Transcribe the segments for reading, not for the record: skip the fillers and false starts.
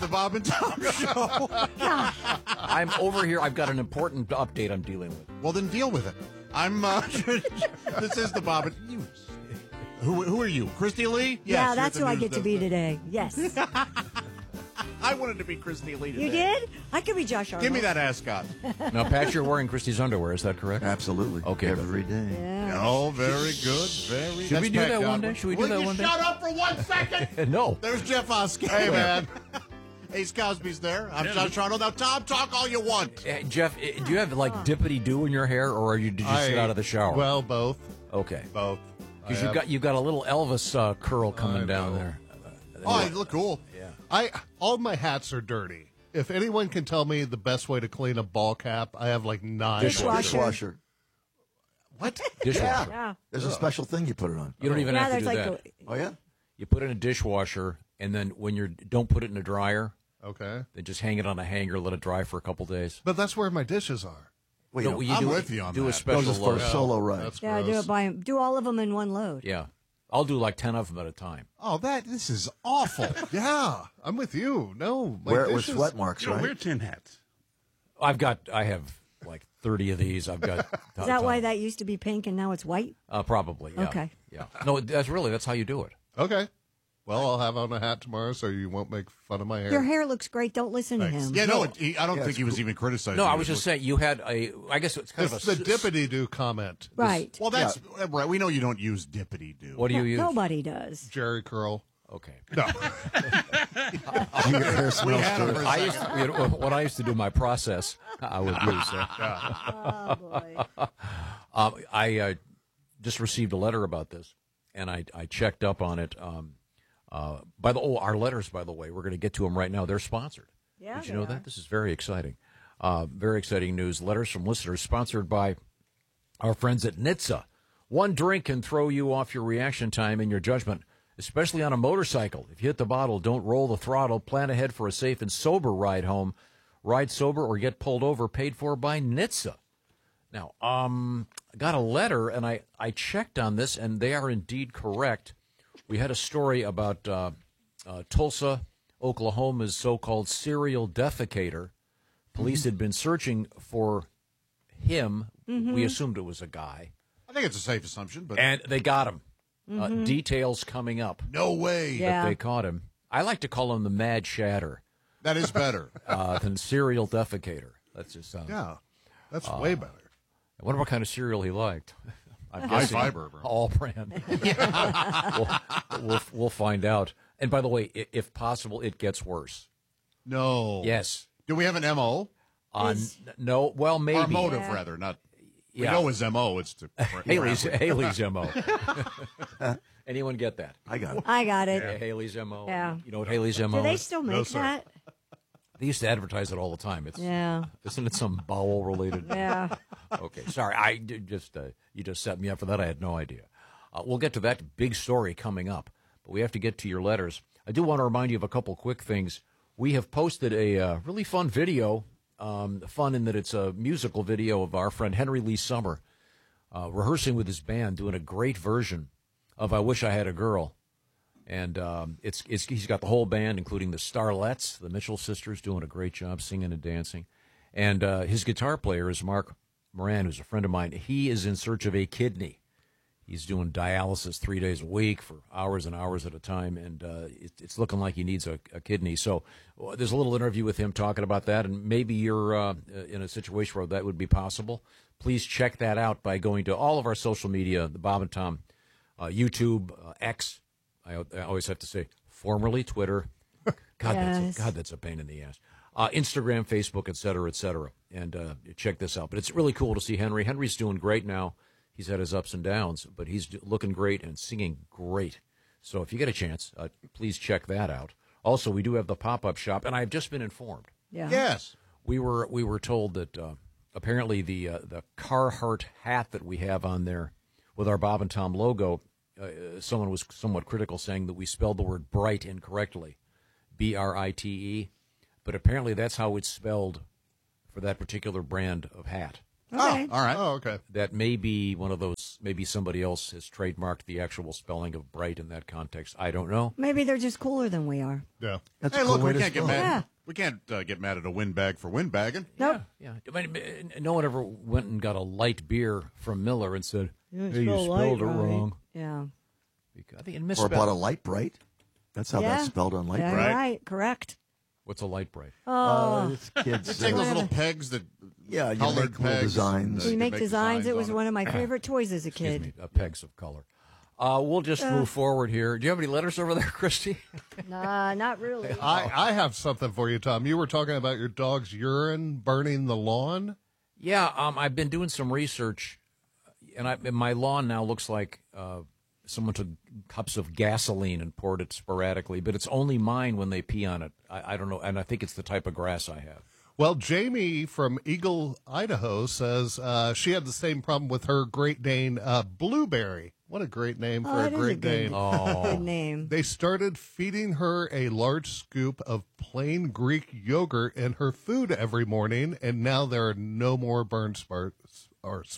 the Bob and Tom Show. I'm over here. I've got an important update I'm dealing with. Well, then deal with it. This is the Bob and... Who are you? Christy Lee? Yeah, that's who I get to be today. Yes. I wanted to be Christy Lee today. You did? I could be Josh Arnold. Give me that ascot. Now, Pat, you're wearing Christie's underwear. Is that correct? Absolutely. Okay. Every day. Yeah. Oh, very good. Very. Should we do Pat that one Godwin. day? Should we do Will that you one day? Shut up for 1 second. No. There's Jeff Oskey. Hey, man. Ace Cosby's there. I'm Josh Arnold. Now, Tom, talk all you want. Jeff, do you have like dippity-doo in your hair, or did you sit out of the shower? Well, both. Okay. Both. Because you got a little Elvis curl coming down there. Oh, I look cool. Yeah. All my hats are dirty. If anyone can tell me the best way to clean a ball cap, I have like 9. Dishwasher. What? Dishwasher. Yeah. There's a special thing you put it on. You don't even have to do there's that. Oh, yeah? You put it in a dishwasher, and then when don't put it in a dryer, Okay. then just hang it on a hanger, let it dry for a couple days. But that's where my dishes are. Wait, No, I'm with you on do that. a special those is for load. a solo ride. That's Yeah, gross. do all of them in one load. Yeah. I'll do like 10 of them at a time. Oh, this is awful. Yeah, I'm with you. No, my Wear it with dishes- sweat marks, You don't right? wear tin hats. I have like 30 of these. I've got. Is that why that used to be pink and now it's white? Probably. Yeah. Okay. Yeah. No, that's how you do it. Okay. Well, I'll have on a hat tomorrow so you won't make fun of my hair. Your hair looks great. Don't listen to him. Yeah, I don't think he was even criticizing. No, I you. was just saying you had I guess it's kind It's of the dippity-doo comment. Right. Well, that's right. We know you don't use dippity-doo. What do you use? Nobody does. Jerry curl. Okay. No. Your hair smells good. I used to, when I used to do my process, I would use Oh, boy. I just received a letter about this, and I checked up on it. Our letters, by the way, we're going to get to them right now. They're sponsored. Yeah, Did you know that? This is very exciting. Very exciting news. Letters from listeners sponsored by our friends at NHTSA. One drink can throw you off your reaction time and your judgment, especially on a motorcycle. If you hit the bottle, don't roll the throttle. Plan ahead for a safe and sober ride home. Ride sober or get pulled over, paid for by NHTSA. Now, I got a letter, and I checked on this, and they are indeed correct. We had a story about Tulsa, Oklahoma's so-called serial defecator. Police had been searching for him. We assumed it was a guy. I think it's a safe assumption, but And they got him. Details coming up. no way. Yeah. They caught him. I like to call him the Mad Shatter That is better. than serial defecator. That's just Yeah, that's way better. I wonder what kind of cereal he liked. I'm High guessing fiber. all brand. we'll find out. And by the way, if possible, it gets worse. No. Yes. Do we have an MO? No. Well, maybe. Or motive, rather. Not. We Yeah. know his MO. It's to Haley's MO. Anyone get that? I got it. I got it. Haley's MO. Yeah. You know what Haley's MO Do they is? still make sir. that? They used to advertise it all the time. It's Yeah. Isn't it some bowel related? Yeah. Okay, sorry. I did just you just set me up for that. I had no idea. We'll get to that big story coming up, but we have to get to your letters. I do want to remind you of a couple quick things. We have posted a really fun video. Fun in that it's a musical video of our friend Henry Lee Summer rehearsing with his band, doing a great version of "I Wish I Had a Girl." And he's got the whole band, including the Starlets, the Mitchell sisters, doing a great job singing and dancing. And his guitar player is Mark Moran, who's a friend of mine. He is in search of a kidney. He's doing dialysis 3 days a week for hours and hours at a time, and it's looking like he needs a kidney. So there's a little interview with him talking about that, and maybe you're in a situation where that would be possible. Please check that out by going to all of our social media, the Bob and Tom, YouTube, X. I always have to say, formerly Twitter. God, Yes. that's a pain in the ass. Instagram, Facebook, et cetera, and check this out. But it's really cool to see Henry. Henry's doing great now. He's had his ups and downs, but he's looking great and singing great. So if you get a chance, please check that out. Also, we do have the pop-up shop, and I've just been informed. Yeah. Yes. We were told that apparently the Carhartt hat that we have on there with our Bob and Tom logo, someone was somewhat critical, saying that we spelled the word bright incorrectly, Brite, but apparently that's how it's spelled for that particular brand of hat. Okay. All right. Oh, okay. That may be one of those, maybe somebody else has trademarked the actual spelling of bright in that context. I don't know. Maybe they're just cooler than we are. Yeah. That's Hey, a cool look, way we to can't get spell it. mad. Yeah. We can't get mad at a windbag for windbagging. Nope. Yeah. I mean, no one ever went and got a light beer from Miller and said, hey, you spell spelled light it right. wrong. Yeah. I think it Or misspelled. bought a light bright. That's how Yeah. that's spelled on light Yeah, bright. right. Correct. What's a light bright? It's kids. Take those little pegs that Yeah, you colored make little pegs. designs. We you make can designs. It was on one of my favorite toys as a Excuse kid. me, pegs of color. We'll just move forward here. Do you have any letters over there, Christy? Nah, not really. I have something for you, Tom. You were talking about your dog's urine burning the lawn. Yeah, I've been doing some research, and my lawn now looks like someone took cups of gasoline and poured it sporadically, but it's only mine when they pee on it. I don't know, and I think it's the type of grass I have. Well, Jamie from Eagle, Idaho says she had the same problem with her Great Dane, Blueberry. What a great name for a that is Great Dane. Good name. They started feeding her a large scoop of plain Greek yogurt in her food every morning, and now there are no more burn spots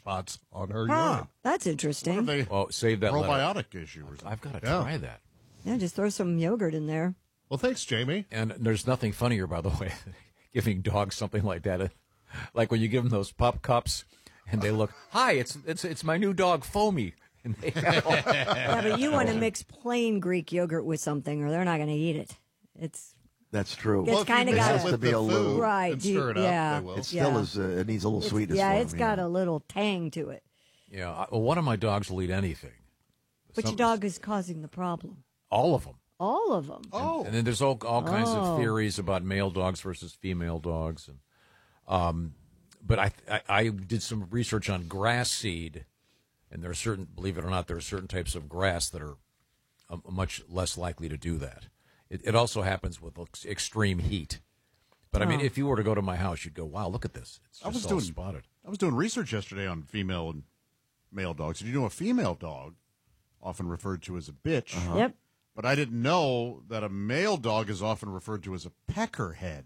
on her urine. That's What interesting. if they Oh, save that letter. probiotic issue or something? I've got to Yeah. try that. Yeah, just throw some yogurt in there. Well, thanks, Jamie. And there's nothing funnier, by the way, giving dogs something like that. Like when you give them those pup cups, and they look, "Hi, it's my new dog, Foamy." And they Yeah, but you want to mix plain Greek yogurt with something, or they're not going to eat it. It's That's true. It's Well, if you kinda mix got it to- with to be the a little- food Right, and do you- stir it yeah. up, they will. It still Yeah. is. It needs a little sweetness. yeah, for it's them, got yeah. a little tang to it. well, one of my dogs will eat anything. But your dog is causing the problem. All of them. All of them. Oh, And then there's all kinds of Oh. theories about male dogs versus female dogs, and but I did some research on grass seed, and there are certain, believe it or not, there are certain types of grass that are much less likely to do that. It also happens with extreme heat. But I mean, if you were to go to my house, you'd go, "Wow, look at this! It's I was just all doing- spotted." I was doing research yesterday on female and male dogs. Did you know a female dog, often referred to as a bitch, Yep. but I didn't know that a male dog is often referred to as a peckerhead.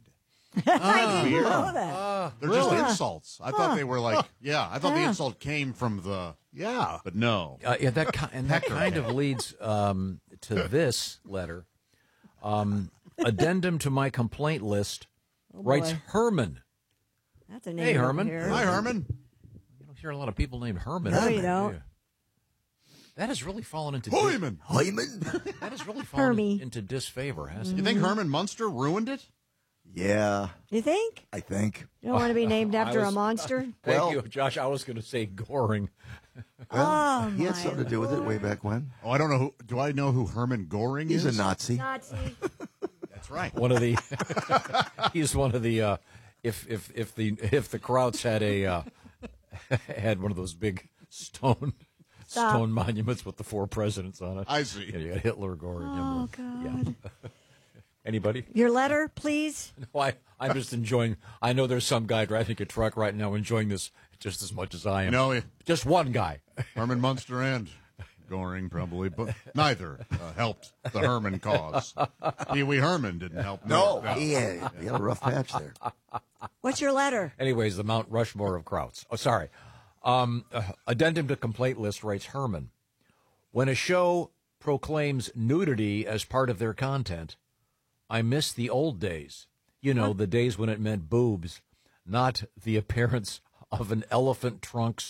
I didn't know that. They're just insults. I thought they were like, I thought the insult came from the, but no. Yeah, that kind of leads to this letter. Addendum to my complaint list, writes boy. Herman. That's a name. Hey, over Herman. here. Hi, Herman. You don't hear a lot of people named Herman. No, do you you? don't. Yeah. That has really fallen into Herman. Hyman. that has really fallen Hermie. into disfavor, hasn't You it? think Herman Munster ruined it? Yeah, You think? I think. You don't want to be named after a was- monster? Thank Well- you, Josh. I was going to say Goring. Oh, He had my something to do with it way back when. Oh, I don't know who. Do I know who Herman Goring He's is? a Nazi. Nazi. That's right. One of the he's one of the if the Krauts had a had one of those big stone monuments with the 4 presidents on it. I see. Yeah, you got Hitler, Goring. Oh, Himmler. God. Anybody? Your letter, please. No, I'm just enjoying. I know there's some guy driving a truck right now enjoying this just as much as I am. No, Just one guy. Herman Munster and Goring probably, but neither helped the Herman cause. Pee Wee Herman didn't help. No, he had a rough patch there. What's your letter? Anyways, the Mount Rushmore of Krauts. Oh, sorry. Addendum to complaint list, writes Herman. When a show proclaims nudity as part of their content, I miss the old days. You know, the days when it meant boobs, not the appearance of an elephant's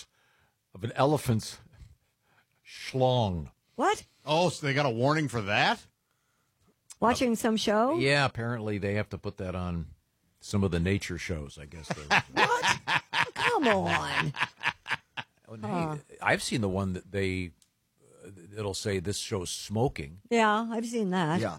schlong. What? Oh, so they got a warning for that? Watching some show? Yeah, apparently they have to put that on some of the nature shows, I guess. Come on. Hey, I've seen the one that it'll say this show's smoking. Yeah, I've seen that. Yeah.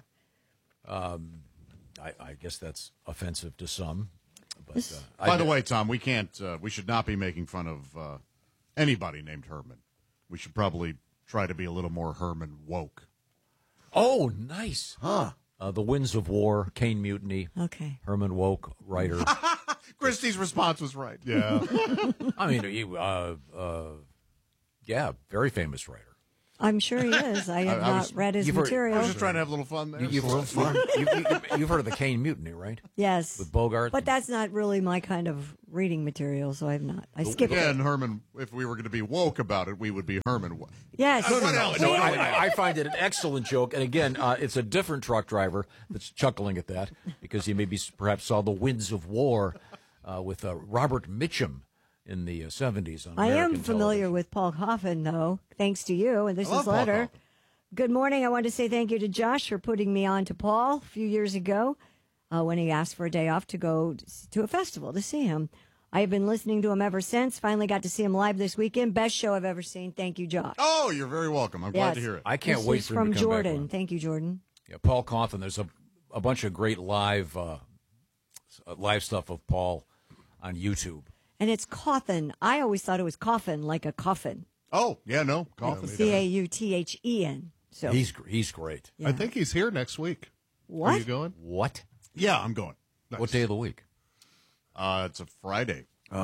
I guess that's offensive to some. But By the way, Tom, we can't. We should not be making fun of anybody named Herman. We should probably try to be a little more Herman woke. oh, nice. Huh. The Winds of War, Kane Mutiny, Okay. Herman Woke, writer. Christie's response was right. Yeah. I mean, yeah, very famous writer. I'm sure he is. I have not read his you've heard- I material. was just trying to have a little fun there. You've heard of the Kane Mutiny, right? Yes. With Bogart. But that's not really my kind of reading material, so I've not. I skipped Yeah, it. and Herman, if we were going to be woke about it, we would be Herman. Yes. No, See, I find it an excellent joke. And again, it's a different truck driver that's chuckling at that because he maybe perhaps saw The Winds of War with Robert Mitchum in the 70s on I am American familiar television. with Paul Coffin, though, thanks to you. And this I love is Paul letter. Coffin. Good morning. I want to say thank you to Josh for putting me on to Paul a few years ago when he asked for a day off to go to a festival to see him. I have been listening to him ever since. Finally got to see him live this weekend. Best show I've ever seen. Thank you, Josh. Oh, you're very welcome. I'm glad Yes. to hear it. I can't This wait is for him from to come Jordan. back on. Thank you, Jordan. Yeah, Paul Coffin. There's a bunch of great live stuff of Paul on YouTube. And it's Coffin. I always thought it was coffin, like a coffin. Oh, yeah, no. Coffin. Cauthen. So He's great. yeah. I think he's here next week. What? Are you going? What? Yeah, I'm going. What day of the week? It's a Friday. Oh.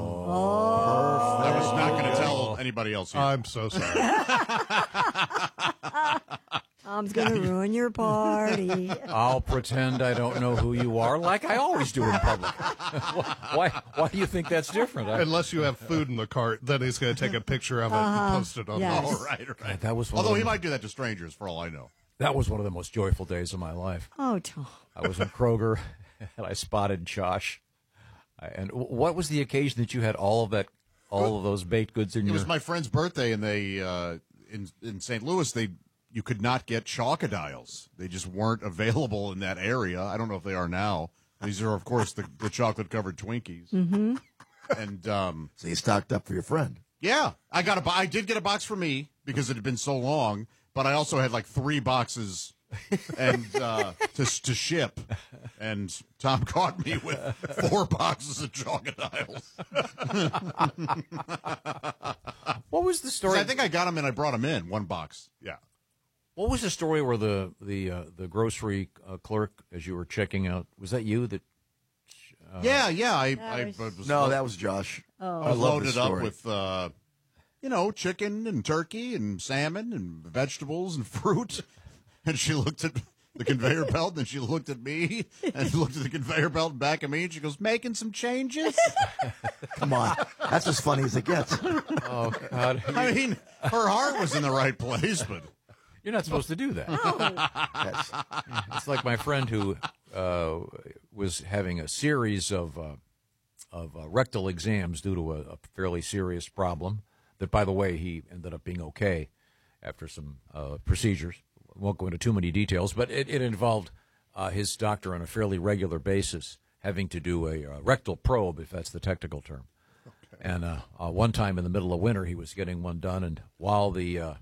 I was not going to tell anybody else here. I'm so sorry. Tom's going to ruin your party. I'll pretend I don't know who you are, like I always do in public. Why do you think that's different? Unless you have food in the cart, then he's going to take a picture of it and post it on yes. Oh, right. That was one Although of he the, might do that to strangers, for all I know. that was one of the most joyful days of my life. Oh, Tom. I was in Kroger, and I spotted Josh. And what was the occasion that you had all of those baked goods in It your? was my friend's birthday, and they in St. Louis you could not get chocodiles. They just weren't available in that area. I don't know if they are now. These are, of course, the chocolate covered Twinkies. Mm-hmm. And So you stocked up for your friend. yeah, I did get a box for me because it had been so long, but I also had like 3 boxes and to ship. And Tom caught me with 4 boxes of chocodiles. What was the story? I think I got them and I brought them in 1 box. Yeah. What was the story where the grocery clerk, as you were checking out, was that you that? Yeah. That was Josh. I I was love loaded this up story. with, chicken and turkey and salmon and vegetables and fruit. And she looked at the conveyor belt, and she looked at me, and looked at the conveyor belt and back at me, and she goes, "Making some changes?" Come on. That's as funny as it gets. Oh God, I mean, her heart was in the right place, but you're not supposed to do that. Yes. It's like my friend who was having a series of rectal exams due to a fairly serious problem. That, by the way, he ended up being okay after some procedures. Won't go into too many details, but it involved his doctor on a fairly regular basis having to do a rectal probe, if that's the technical term. Okay. And one time in the middle of winter, he was getting one done, and while the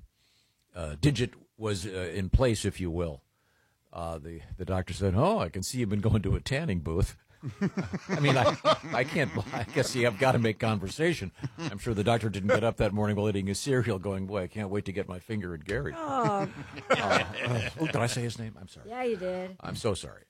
digit was in place, if you will, the doctor said, "Oh, I can see you've been going to a tanning booth." I mean, I can't. I guess you have got to make conversation. I'm sure the doctor didn't get up that morning while eating his cereal, going, "Boy, I can't wait to get my finger in Gary." Oh, Did I say his name? I'm sorry. yeah, you did. I'm so sorry.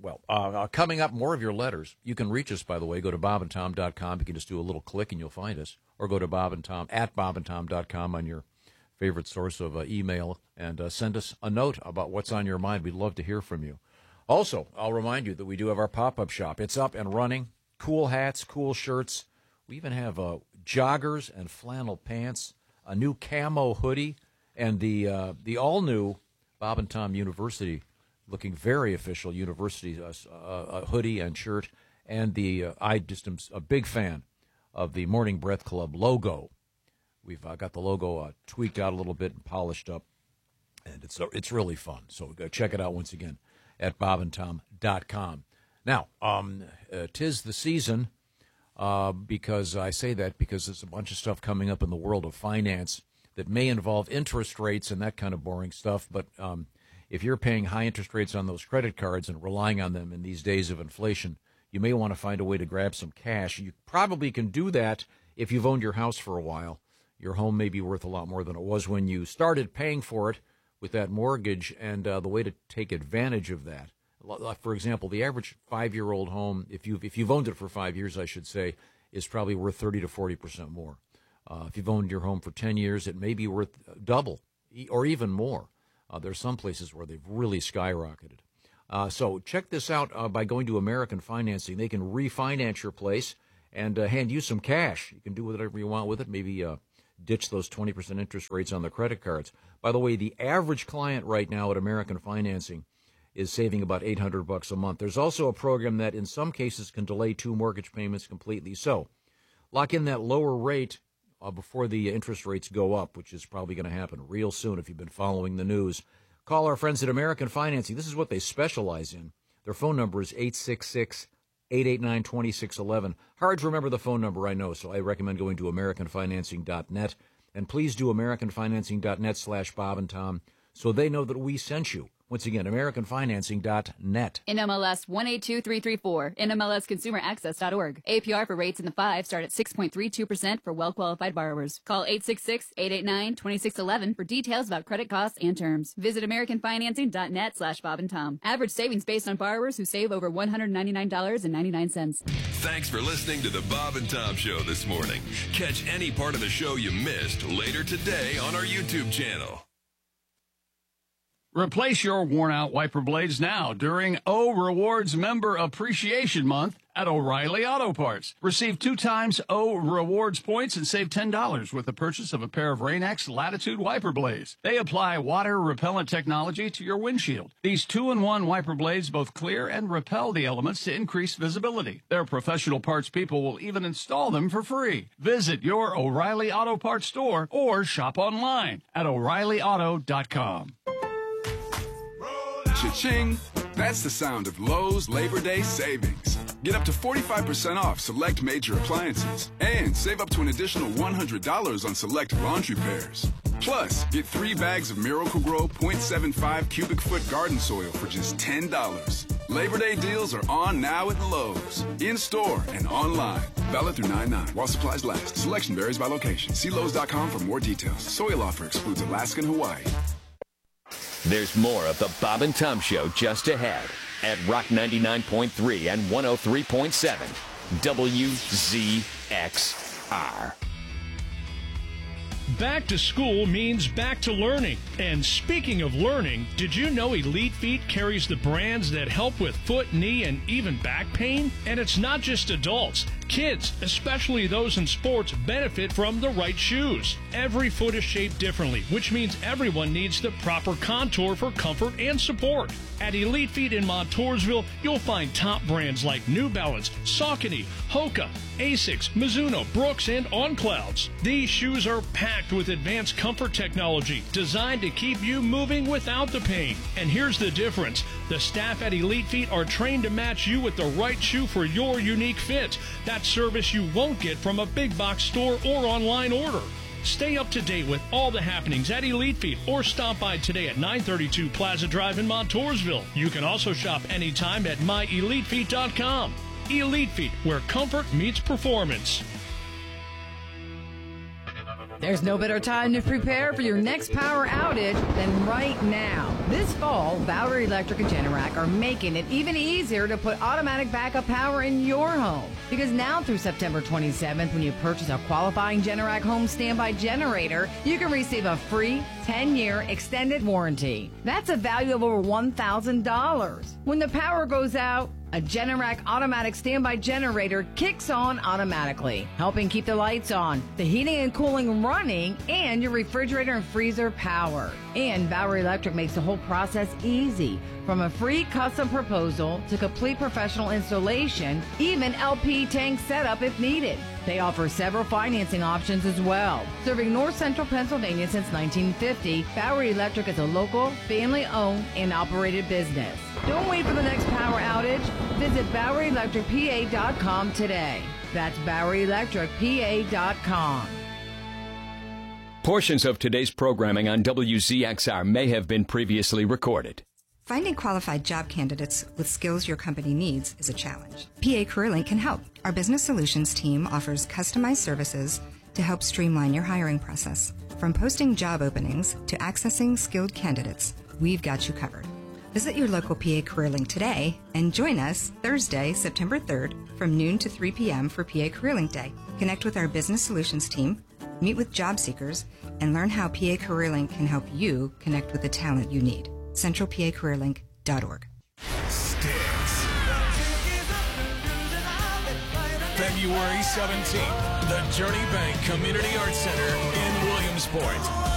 Coming up, more of your letters. You can reach us, by the way. Go to bobandtom.com. You can just do a little click and you'll find us. Or go to bobandtom on your favorite source of email and send us a note about what's on your mind. We'd love to hear from you. Also, I'll remind you that we do have our pop-up shop. It's up and running. Cool hats, cool shirts. We even have joggers and flannel pants, a new camo hoodie, and the all-new Bob and Tom University, looking very official university hoodie and shirt. And I just am a big fan of the Morning Breath Club logo. We've got the logo tweaked out a little bit and polished up, and it's really fun. So check it out once again at bobandtom.com. Now, 'tis the season, because I say that because there's a bunch of stuff coming up in the world of finance that may involve interest rates and that kind of boring stuff. But if you're paying high interest rates on those credit cards and relying on them in these days of inflation, you may want to find a way to grab some cash. You probably can do that if you've owned your house for a while. Your home may be worth a lot more than it was when you started paying for it with that mortgage, and the way to take advantage of that. For example, the average 5-year-old home, if you've owned it for 5 years, I should say, is probably worth 30 to 40% more. If you've owned your home for 10 years, it may be worth double or even more. There's some places where they've really skyrocketed. So check this out by going to American Financing. They can refinance your place and hand you some cash. You can do whatever you want with it, maybe ditch those 20% interest rates on the credit cards. By the way, the average client right now at American Financing is saving about $800 a month. There's also a program that in some cases can delay 2 mortgage payments completely. So lock in that lower rate before the interest rates go up, which is probably going to happen real soon if you've been following the news. Call our friends at American Financing. This is what they specialize in. Their phone number is 866-889-2611. Hard to remember the phone number, I know, so I recommend going to AmericanFinancing.net. And please do AmericanFinancing.net/Bob and Tom so they know that we sent you. Once again, AmericanFinancing.net. NMLS 182334, NMLSConsumerAccess.org. APR for rates in the 5 start at 6.32% for well-qualified borrowers. Call 866-889-2611 for details about credit costs and terms. Visit AmericanFinancing.net/Bob and Tom. Average savings based on borrowers who save over $199.99. Thanks for listening to the Bob and Tom Show this morning. Catch any part of the show you missed later today on our YouTube channel. Replace your worn-out wiper blades now during O Rewards Member Appreciation Month at O'Reilly Auto Parts. Receive 2 times O Rewards points and save $10 with the purchase of a pair of Rain-X Latitude wiper blades. They apply water-repellent technology to your windshield. These 2-in-1 wiper blades both clear and repel the elements to increase visibility. Their professional parts people will even install them for free. Visit your O'Reilly Auto Parts store or shop online at O'ReillyAuto.com. Cha-ching! That's the sound of Lowe's Labor Day savings. Get up to 45% off select major appliances and save up to an additional $100 on select laundry pairs. Plus, get 3 bags of Miracle-Gro 0.75 cubic foot garden soil for just $10. Labor Day deals are on now at Lowe's, in-store and online. Valid through 9/9 while supplies last. Selection varies by location. See Lowes.com for more details. Soil offer excludes Alaska and Hawaii. There's more of the Bob and Tom Show just ahead at Rock 99.3 and 103.7 WZXR. Back to school means back to learning. And speaking of learning, did you know Elite Feet carries the brands that help with foot, knee, and even back pain? And it's not just adults. Kids, especially those in sports, benefit from the right shoes. Every foot is shaped differently, which means everyone needs the proper contour for comfort and support. At Elite Feet in Montoursville, you'll find top brands like New Balance, Saucony, Hoka, Asics, Mizuno, Brooks, and On Clouds. These shoes are packed with advanced comfort technology designed to keep you moving without the pain. And here's the difference. The staff at Elite Feet are trained to match you with the right shoe for your unique fit. That service you won't get from a big box store or online order. Stay up to date with all the happenings at Elite Feet or stop by today at 932 Plaza Drive in Montoursville. You can also shop anytime at myelitefeet.com. Elite Feet, where comfort meets performance. There's no better time to prepare for your next power outage than right now. This fall, Bowery Electric and Generac are making it even easier to put automatic backup power in your home. Because now through September 27th, when you purchase a qualifying Generac home standby generator, you can receive a free 10-year extended warranty. That's a value of over $1,000. When the power goes out, a Generac automatic standby generator kicks on automatically, helping keep the lights on, the heating and cooling running, and your refrigerator and freezer powered. And Bowery Electric makes the whole process easy. From a free custom proposal to complete professional installation, even LP tank setup if needed. They offer several financing options as well. Serving North Central Pennsylvania since 1950, Bowery Electric is a local, family-owned and operated business. Don't wait for the next power outage. Visit BoweryElectricPA.com today. That's BoweryElectricPA.com. Portions of today's programming on WZXR may have been previously recorded. Finding qualified job candidates with skills your company needs is a challenge. PA CareerLink can help. Our business solutions team offers customized services to help streamline your hiring process. From posting job openings to accessing skilled candidates, we've got you covered. Visit your local PA CareerLink today and join us Thursday, September 3rd from noon to 3 p.m. for PA CareerLink Day. Connect with our business solutions team, meet with job seekers, and learn how PA CareerLink can help you connect with the talent you need. CentralPACareerLink.org. Sticks. February 17th, the Journey Bank Community Arts Center in Williamsport.